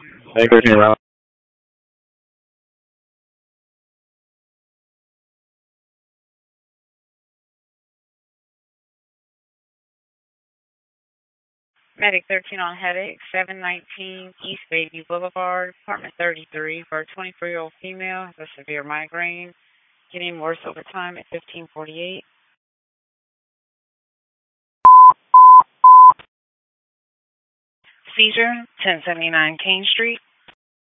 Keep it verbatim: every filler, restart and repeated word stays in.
Thank you, Rob. Medic thirteen on headache, seven nineteen East Baby Boulevard, apartment thirty-three, for a twenty-four-year-old female has a severe migraine, getting worse over time at fifteen forty-eight. Seizure, ten seventy-nine Kane Street.